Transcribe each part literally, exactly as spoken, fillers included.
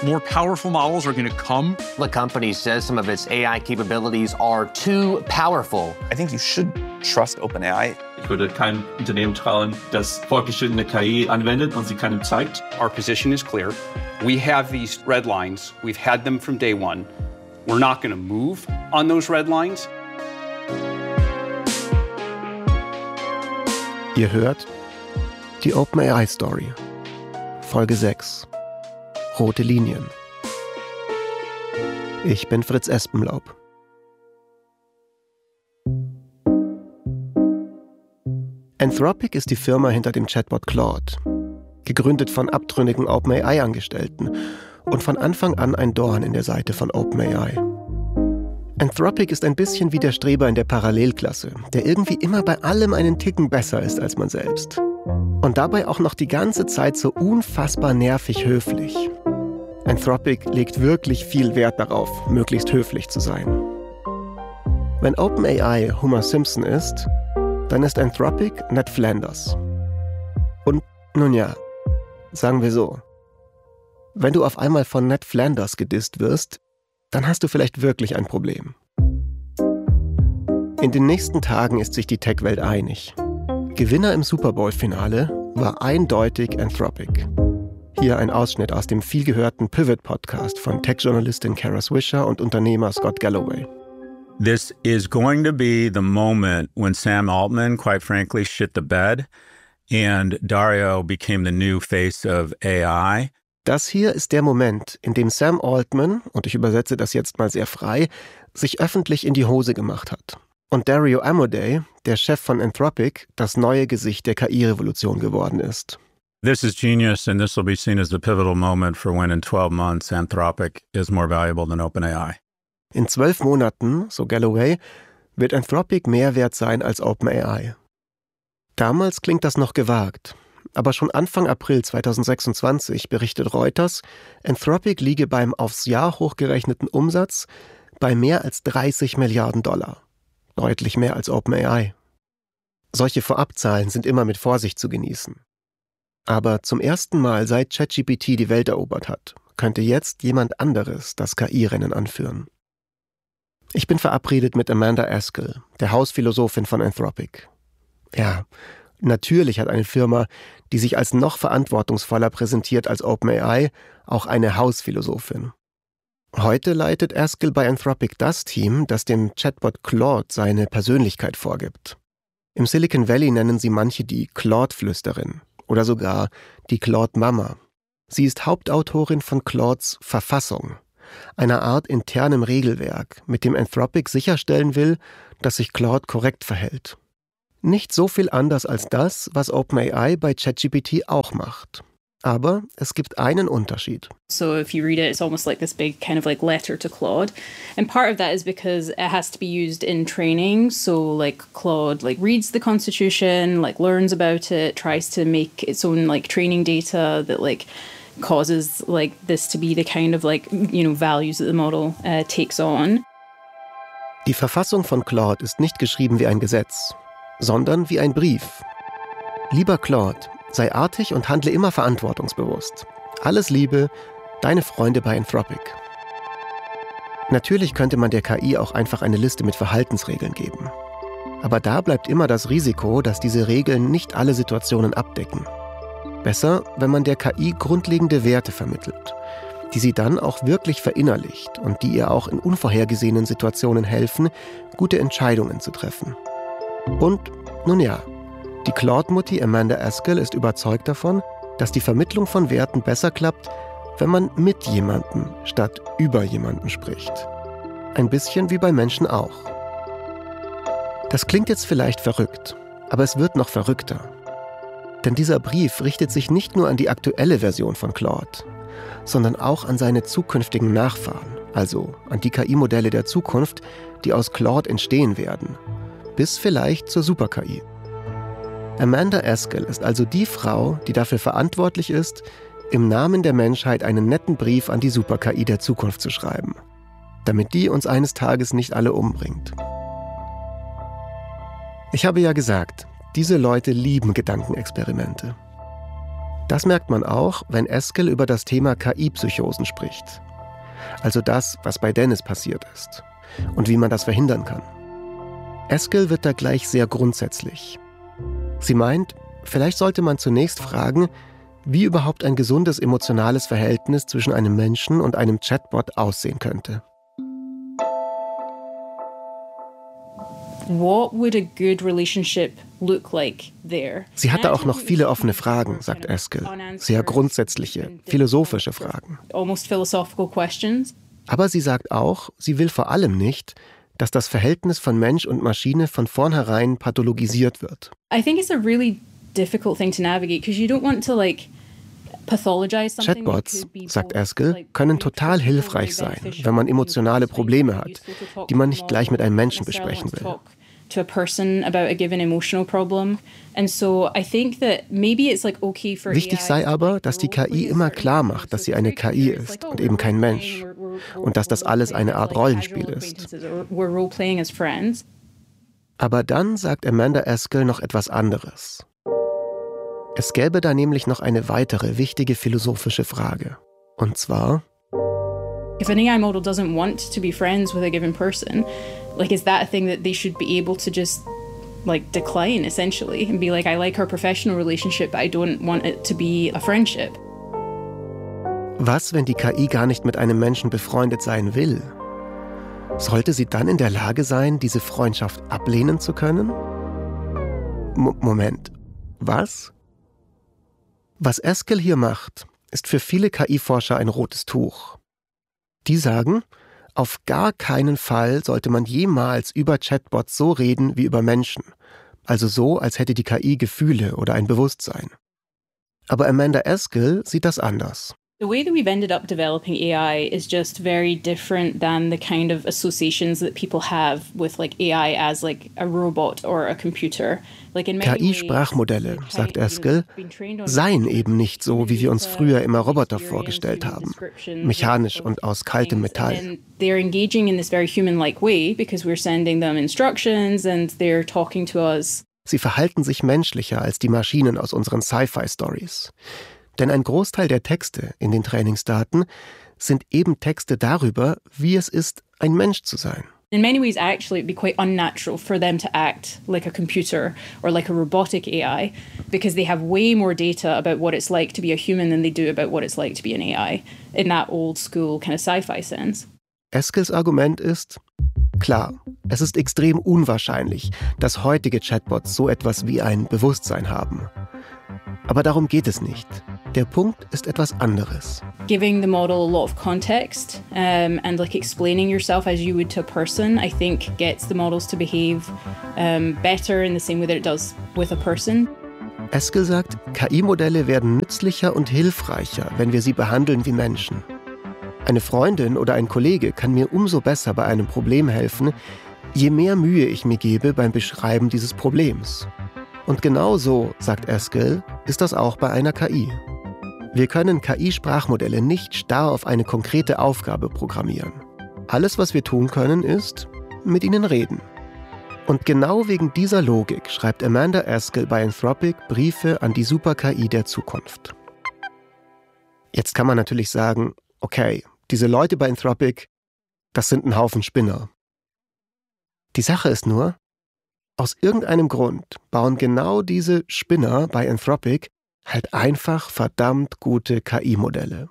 more powerful models are going to come. The company says some of its A I capabilities are too powerful. I think you should trust OpenAI. Ich würde kein Unternehmen trauen, das fortgeschrittene K I anwendet und sie keinem zeigt. Our position is clear. We have these red lines. We've had them from day one. We're not going to move on those red lines. Ihr hört die OpenAI-Story, Folge sechs, Rote Linien. Ich bin Fritz Espenlaub. Anthropic ist die Firma hinter dem Chatbot Claude, gegründet von abtrünnigen OpenAI-Angestellten und von Anfang an ein Dorn in der Seite von OpenAI. Anthropic ist ein bisschen wie der Streber in der Parallelklasse, der irgendwie immer bei allem einen Ticken besser ist als man selbst. Und dabei auch noch die ganze Zeit so unfassbar nervig höflich. Anthropic legt wirklich viel Wert darauf, möglichst höflich zu sein. Wenn OpenAI Homer Simpson ist, dann ist Anthropic Ned Flanders. Und nun ja, sagen wir so, wenn du auf einmal von Ned Flanders gedisst wirst, dann hast du vielleicht wirklich ein Problem. In den nächsten Tagen ist sich die Tech-Welt einig. Gewinner im Super Bowl-Finale war eindeutig Anthropic. Hier ein Ausschnitt aus dem vielgehörten Pivot-Podcast von Tech-Journalistin Kara Swisher und Unternehmer Scott Galloway. This is going to be the moment when Sam Altman, quite frankly, shit the bed and Dario became the new face of A I. Das hier ist der Moment, in dem Sam Altman, und ich übersetze das jetzt mal sehr frei, sich öffentlich in die Hose gemacht hat. Und Dario Amodei, der Chef von Anthropic, das neue Gesicht der K I-Revolution geworden ist. This is genius, and this will be seen as the pivotal moment for when in twelve months Anthropic is more valuable than OpenAI. In zwölf Monaten, so Galloway, wird Anthropic mehr wert sein als OpenAI. Damals klingt das noch gewagt. Aber schon Anfang April zweitausendsechsundzwanzig berichtet Reuters, Anthropic liege beim aufs Jahr hochgerechneten Umsatz bei mehr als dreißig Milliarden Dollar. Deutlich mehr als OpenAI. Solche Vorabzahlen sind immer mit Vorsicht zu genießen. Aber zum ersten Mal seit ChatGPT die Welt erobert hat, könnte jetzt jemand anderes das K I-Rennen anführen. Ich bin verabredet mit Amanda Askell, der Hausphilosophin von Anthropic. Ja, natürlich hat eine Firma, die sich als noch verantwortungsvoller präsentiert als OpenAI, auch eine Hausphilosophin. Heute leitet Askell bei Anthropic das Team, das dem Chatbot Claude seine Persönlichkeit vorgibt. Im Silicon Valley nennen sie manche die Claude-Flüsterin oder sogar die Claude-Mama. Sie ist Hauptautorin von Claudes Verfassung, einer Art internem Regelwerk, mit dem Anthropic sicherstellen will, dass sich Claude korrekt verhält. Nicht so viel anders als das, was OpenAI bei ChatGPT auch macht. Aber es gibt einen Unterschied. So if you read it, it's almost like this big kind of like letter to Claude. And part of that is because it has to be used in training. So like Claude like reads the Constitution, like learns about it, tries to make its own like training data that like causes like this to be the kind of like, you know, values that the model uh, takes on. Die Verfassung von Claude ist nicht geschrieben wie ein Gesetz, sondern wie ein Brief. Lieber Claude, sei artig und handle immer verantwortungsbewusst. Alles Liebe, deine Freunde bei Anthropic. Natürlich könnte man der K I auch einfach eine Liste mit Verhaltensregeln geben. Aber da bleibt immer das Risiko, dass diese Regeln nicht alle Situationen abdecken. Besser, wenn man der K I grundlegende Werte vermittelt, die sie dann auch wirklich verinnerlicht und die ihr auch in unvorhergesehenen Situationen helfen, gute Entscheidungen zu treffen. Und, nun ja, die Claude-Mutti Amanda Askell ist überzeugt davon, dass die Vermittlung von Werten besser klappt, wenn man mit jemandem statt über jemanden spricht. Ein bisschen wie bei Menschen auch. Das klingt jetzt vielleicht verrückt, aber es wird noch verrückter. Denn dieser Brief richtet sich nicht nur an die aktuelle Version von Claude, sondern auch an seine zukünftigen Nachfahren, also an die K I-Modelle der Zukunft, die aus Claude entstehen werden, bis vielleicht zur Super-K I. Amanda Askell ist also die Frau, die dafür verantwortlich ist, im Namen der Menschheit einen netten Brief an die Super-K I der Zukunft zu schreiben, damit die uns eines Tages nicht alle umbringt. Ich habe ja gesagt, diese Leute lieben Gedankenexperimente. Das merkt man auch, wenn Eskel über das Thema K I-Psychosen spricht. Also das, was bei Dennis passiert ist und wie man das verhindern kann. Eskel wird da gleich sehr grundsätzlich. Sie meint, vielleicht sollte man zunächst fragen, wie überhaupt ein gesundes emotionales Verhältnis zwischen einem Menschen und einem Chatbot aussehen könnte. What would a good relationship look like there? Sie hatte auch noch viele offene Fragen, sagt Eskel. Sehr grundsätzliche, philosophische Fragen. Almost philosophical questions. Aber sie sagt auch, sie will vor allem nicht, dass das Verhältnis von Mensch und Maschine von vornherein pathologisiert wird. I think it's a really difficult thing to navigate because you don't want to like pathologize something. Chatbots, sagt Eskel, können total hilfreich sein, wenn man emotionale Probleme hat, die man nicht gleich mit einem Menschen besprechen will. To a person about a given emotional problem. And so I think that maybe it's like okay for Wichtig sei aber, dass die K I immer klar macht, dass sie eine K I ist und eben kein Mensch. Und dass das alles eine Art Rollenspiel ist. Aber dann sagt Amanda Eskel noch etwas anderes. Es gäbe da nämlich noch eine weitere wichtige philosophische Frage. Und zwar: If an A I model doesn't want to be friends with a given person, like, is that a thing that they should be able to just, like, decline, essentially, and be like, I like our professional relationship, but I don't want it to be a friendship? Was, wenn die K I gar nicht mit einem Menschen befreundet sein will? Sollte sie dann in der Lage sein, diese Freundschaft ablehnen zu können? M- Moment, was? Was Eskel hier macht, ist für viele K I-Forscher ein rotes Tuch. Die sagen, auf gar keinen Fall sollte man jemals über Chatbots so reden wie über Menschen. Also so, als hätte die K I Gefühle oder ein Bewusstsein. Aber Amanda Eskel sieht das anders. The way that we've ended up developing A I is just very different than the kind of associations that people have with like A I as like a robot or a computer. Like in many K I-Sprachmodelle, sagt Eskel, seien eben nicht so, wie wir uns früher immer Roboter vorgestellt haben, mechanisch und aus kaltem Metall. They're engaging in this very human-like way because we're sending them instructions and they're talking to us. Sie verhalten sich menschlicher als die Maschinen aus unseren Sci-Fi-Stories. Denn ein Großteil der Texte in den Trainingsdaten sind eben Texte darüber, wie es ist, ein Mensch zu sein. In many ways, actually, it'd be quite unnatural for them to act like a computer or like a robotic A I because they have way more data about what it's like to be a human than they do about what it's like to be an A I in that old school kind of sci-fi sense. Eskels Argument ist, klar, es ist extrem unwahrscheinlich, dass heutige Chatbots so etwas wie ein Bewusstsein haben. Aber darum geht es nicht. Der Punkt ist etwas anderes. Giving the model a lot of context um, and like explaining yourself as you would to a person, I think gets the models to behave um, better in the same way that it does with a person. Eskel sagt, K I-Modelle werden nützlicher und hilfreicher, wenn wir sie behandeln wie Menschen. Eine Freundin oder ein Kollege kann mir umso besser bei einem Problem helfen, je mehr Mühe ich mir gebe beim Beschreiben dieses Problems. Und genau so, sagt Eskel, ist das auch bei einer K I. Wir können K I-Sprachmodelle nicht starr auf eine konkrete Aufgabe programmieren. Alles, was wir tun können, ist mit ihnen reden. Und genau wegen dieser Logik schreibt Amanda Eskel bei Anthropic Briefe an die Super-K I der Zukunft. Jetzt kann man natürlich sagen, okay, diese Leute bei Anthropic, das sind ein Haufen Spinner. Die Sache ist nur, aus irgendeinem Grund bauen genau diese Spinner bei Anthropic halt einfach verdammt gute K I-Modelle.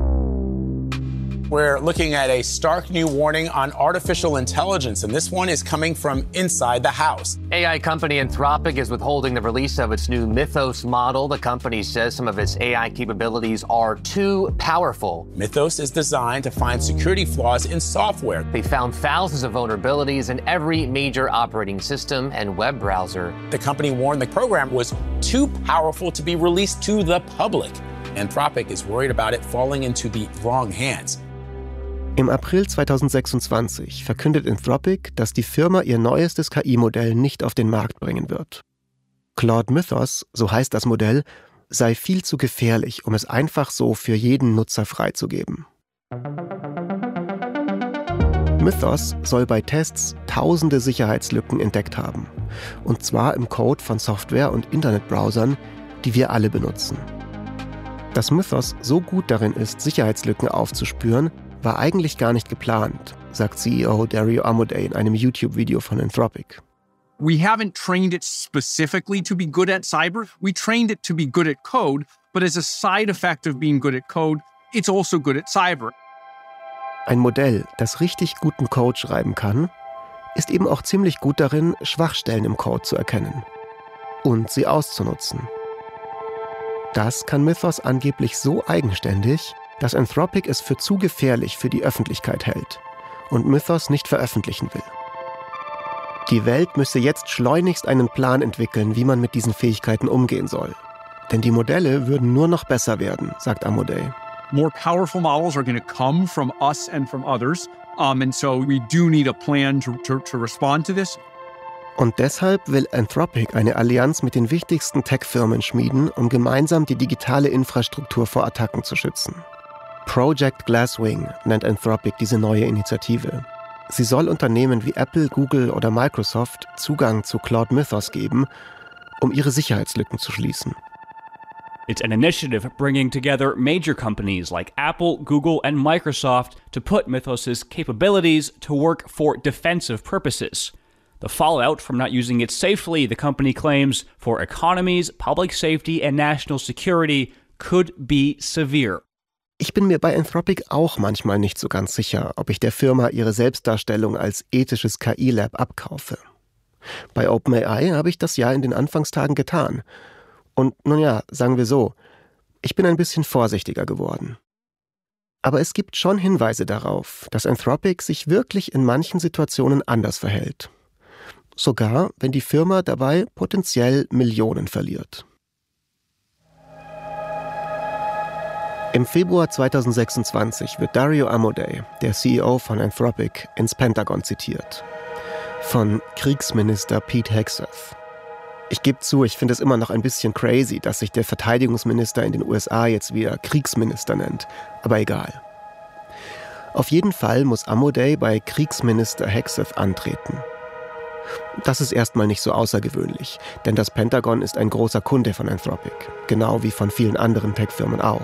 We're looking at a stark new warning on artificial intelligence, and this one is coming from inside the house. A I company Anthropic is withholding the release of its new Mythos model. The company says some of its A I capabilities are too powerful. Mythos is designed to find security flaws in software. They found thousands of vulnerabilities in every major operating system and web browser. The company warned the program was too powerful to be released to the public. Anthropic is worried about it falling into the wrong hands. Im April zweitausendsechsundzwanzig verkündet Anthropic, dass die Firma ihr neuestes K I-Modell nicht auf den Markt bringen wird. Claude Mythos, so heißt das Modell, sei viel zu gefährlich, um es einfach so für jeden Nutzer freizugeben. Mythos soll bei Tests tausende Sicherheitslücken entdeckt haben. Und zwar im Code von Software und Internetbrowsern, die wir alle benutzen. Dass Mythos so gut darin ist, Sicherheitslücken aufzuspüren, war eigentlich gar nicht geplant, sagt C E O Dario Amodei in einem YouTube-Video von Anthropic. We haven't trained it specifically to be good at cyber. We trained it to be good at code, but as a side effect of being good at code, it's also good at cyber. Ein Modell, das richtig guten Code schreiben kann, ist eben auch ziemlich gut darin, Schwachstellen im Code zu erkennen und sie auszunutzen. Das kann Mythos angeblich so eigenständig, dass Anthropic es für zu gefährlich für die Öffentlichkeit hält und Mythos nicht veröffentlichen will. Die Welt müsse jetzt schleunigst einen Plan entwickeln, wie man mit diesen Fähigkeiten umgehen soll. Denn die Modelle würden nur noch besser werden, sagt Amodei. More powerful models are going to come from us and from others. Um, and so we do need a plan to, to, to respond to this. Und deshalb will Anthropic eine Allianz mit den wichtigsten Tech-Firmen schmieden, um gemeinsam die digitale Infrastruktur vor Attacken zu schützen. Project Glasswing nennt Anthropic diese neue Initiative. Sie soll Unternehmen wie Apple, Google oder Microsoft Zugang zu Claude Mythos geben, um ihre Sicherheitslücken zu schließen. It's an initiative bringing together major companies like Apple, Google, and Microsoft to put Mythos's capabilities to work for defensive purposes. The fallout from not using it safely, the company claims, for economies, public safety, and national security could be severe. Ich bin mir bei Anthropic auch manchmal nicht so ganz sicher, ob ich der Firma ihre Selbstdarstellung als ethisches K I-Lab abkaufe. Bei OpenAI habe ich das ja in den Anfangstagen getan. Und nun ja, sagen wir so, ich bin ein bisschen vorsichtiger geworden. Aber es gibt schon Hinweise darauf, dass Anthropic sich wirklich in manchen Situationen anders verhält. Sogar, wenn die Firma dabei potenziell Millionen verliert. Im Februar zweitausendsechsundzwanzig wird Dario Amodei, der C E O von Anthropic, ins Pentagon zitiert. Von Kriegsminister Pete Hegseth. Ich gebe zu, ich finde es immer noch ein bisschen crazy, dass sich der Verteidigungsminister in den U S A jetzt wieder Kriegsminister nennt. Aber egal. Auf jeden Fall muss Amodei bei Kriegsminister Hegseth antreten. Das ist erstmal nicht so außergewöhnlich, denn das Pentagon ist ein großer Kunde von Anthropic, genau wie von vielen anderen Tech-Firmen auch.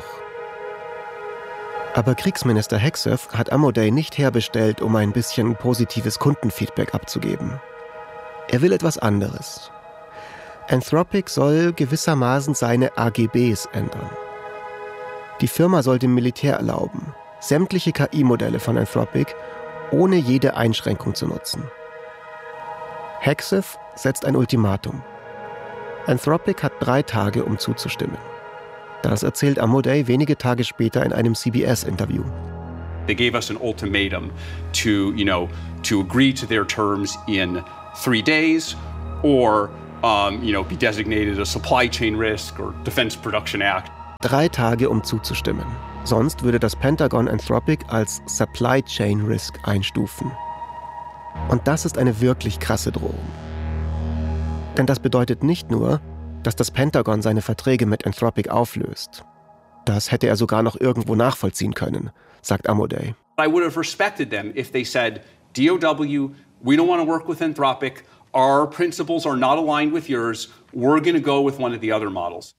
Aber Kriegsminister Hegseth hat Amodei nicht herbestellt, um ein bisschen positives Kundenfeedback abzugeben. Er will etwas anderes. Anthropic soll gewissermaßen seine A G Bs ändern. Die Firma soll dem Militär erlauben, sämtliche K I-Modelle von Anthropic ohne jede Einschränkung zu nutzen. Hegseth setzt ein Ultimatum. Anthropic hat drei Tage, um zuzustimmen. Das erzählt Amodei wenige Tage später in einem C B S-Interview. They gave us an ultimatum to, you know, to agree to their terms in three days or, um, you know, be designated a supply chain risk or Defense Production Act. Drei Tage, um zuzustimmen. Sonst würde das Pentagon Anthropic als Supply Chain Risk einstufen. Und das ist eine wirklich krasse Drohung. Denn das bedeutet nicht nur, dass das Pentagon seine Verträge mit Anthropic auflöst. Das hätte er sogar noch irgendwo nachvollziehen können, sagt Amodei. I would have respected them if they said, D O W, we don't want to work with Anthropic. Our principles are not aligned with yours. We're going to go with one of the other models.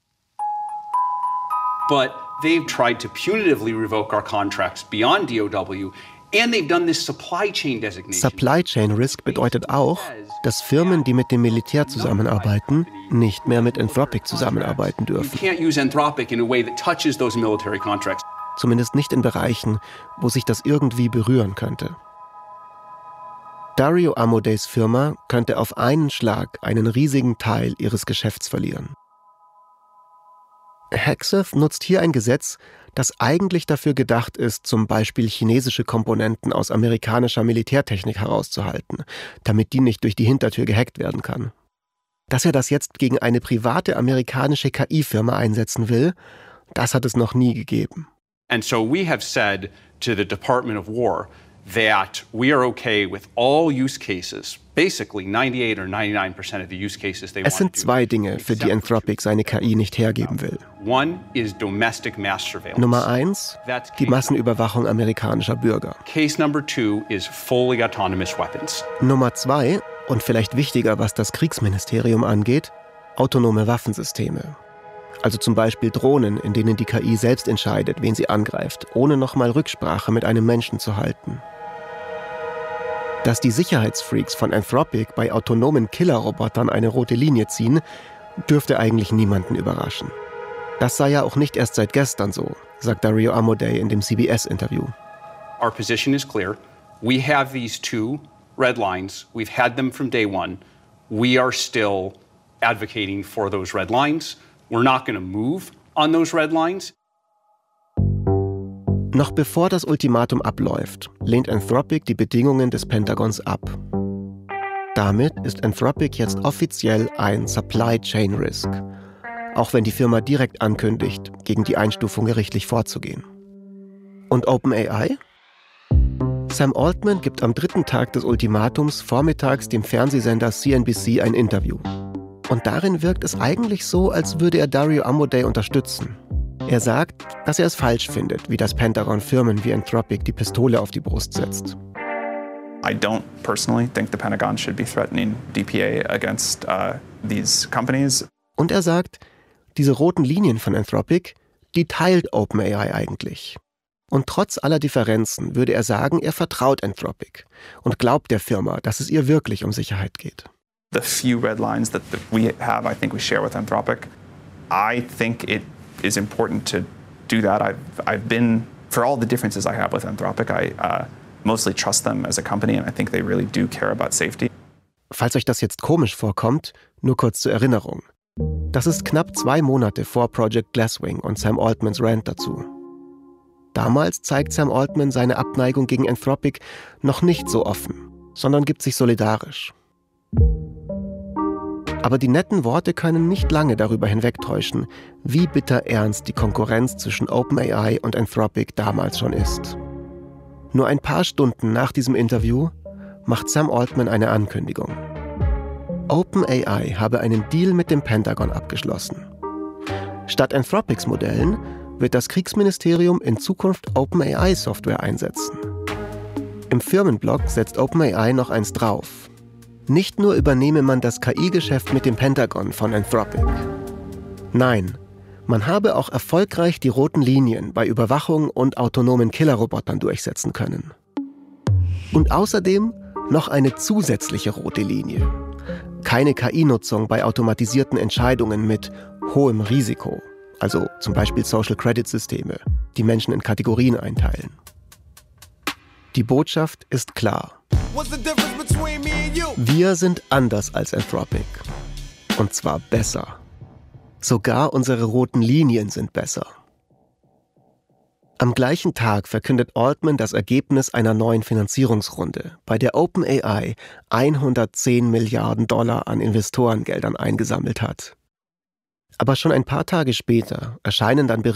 But they've tried to punitively revoke our contracts beyond D O W. And they've done this supply chain designation. Supply Chain Risk bedeutet auch, dass Firmen, die mit dem Militär zusammenarbeiten, nicht mehr mit Anthropic zusammenarbeiten dürfen. You can't use Anthropic in a way that touches those military contracts. Zumindest nicht in Bereichen, wo sich das irgendwie berühren könnte. Dario Amodeis Firma könnte auf einen Schlag einen riesigen Teil ihres Geschäfts verlieren. Hegseth nutzt hier ein Gesetz, das eigentlich dafür gedacht ist, zum Beispiel chinesische Komponenten aus amerikanischer Militärtechnik herauszuhalten, damit die nicht durch die Hintertür gehackt werden kann. Dass er das jetzt gegen eine private amerikanische K I-Firma einsetzen will, das hat es noch nie gegeben. And so we have said to the Department of War that we are okay with all use cases, basically ninety-eight or ninety-nine percent of the use cases they want to do. Es sind zwei Dinge, für die Anthropic seine K I nicht hergeben will. One is domestic mass surveillance. Nummer eins, die Massenüberwachung amerikanischer Bürger. Case number two is fully autonomous weapons. Nummer zwei, und vielleicht wichtiger, was das Kriegsministerium angeht, autonome Waffensysteme. Also zum Beispiel Drohnen, in denen die K I selbst entscheidet, wen sie angreift, ohne nochmal Rücksprache mit einem Menschen zu halten. Dass die Sicherheitsfreaks von Anthropic bei autonomen Killerrobotern eine rote Linie ziehen, dürfte eigentlich niemanden überraschen. Das sei ja auch nicht erst seit gestern so, sagt Dario Amodei in dem C B S-Interview. Our position is clear. We have these two red lines. We've had them from day one. We are still advocating for those red lines. We're not going to move on those red lines. Noch bevor das Ultimatum abläuft, lehnt Anthropic die Bedingungen des Pentagons ab. Damit ist Anthropic jetzt offiziell ein Supply Chain Risk, auch wenn die Firma direkt ankündigt, gegen die Einstufung gerichtlich vorzugehen. Und OpenAI? Sam Altman gibt am dritten Tag des Ultimatums vormittags dem Fernsehsender C N B C ein Interview. Und darin wirkt es eigentlich so, als würde er Dario Amodei unterstützen. Er sagt, dass er es falsch findet, wie das Pentagon Firmen wie Anthropic die Pistole auf die Brust setzt. I don't personally think the Pentagon should be threatening D P A against uh, these companies. Und er sagt, diese roten Linien von Anthropic, die teilt OpenAI eigentlich. Und trotz aller Differenzen würde er sagen, er vertraut Anthropic und glaubt der Firma, dass es ihr wirklich um Sicherheit geht. The few red lines that we have, I think we share with Anthropic. I think it is important to do that. I've, I've been, for all the differences I have with Anthropic, I uh, mostly trust them as a company and I think they really do care about safety. Falls euch das jetzt komisch vorkommt, nur kurz zur Erinnerung. Das ist knapp zwei Monate vor Project Glasswing und Sam Altmans Rant dazu. Damals zeigt Sam Altman seine Abneigung gegen Anthropic noch nicht so offen, sondern gibt sich solidarisch. Aber die netten Worte können nicht lange darüber hinwegtäuschen, wie bitter ernst die Konkurrenz zwischen OpenAI und Anthropic damals schon ist. Nur ein paar Stunden nach diesem Interview macht Sam Altman eine Ankündigung. OpenAI habe einen Deal mit dem Pentagon abgeschlossen. Statt Anthropics Modellen wird das Kriegsministerium in Zukunft OpenAI-Software einsetzen. Im Firmenblog setzt OpenAI noch eins drauf. Nicht nur übernehme man das K I-Geschäft mit dem Pentagon von Anthropic. Nein, man habe auch erfolgreich die roten Linien bei Überwachung und autonomen Killerrobotern durchsetzen können. Und außerdem noch eine zusätzliche rote Linie. Keine K I-Nutzung bei automatisierten Entscheidungen mit hohem Risiko. Also zum Beispiel Social-Credit-Systeme, die Menschen in Kategorien einteilen. Die Botschaft ist klar. Wir sind anders als Anthropic. Und zwar besser. Sogar unsere roten Linien sind besser. Am gleichen Tag verkündet Altman das Ergebnis einer neuen Finanzierungsrunde, bei der OpenAI hundertzehn Milliarden Dollar an Investorengeldern eingesammelt hat. Aber schon ein paar Tage später erscheinen dann Berichte